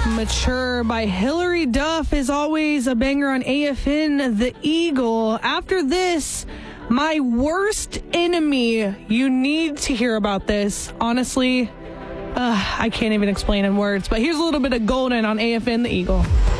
Mature by Hilary Duff is always a banger on AFN The Eagle. After this, My Worst Enemy. You need to hear about this. Honestly, I can't even explain in words, but here's a little bit of Golden on AFN The Eagle.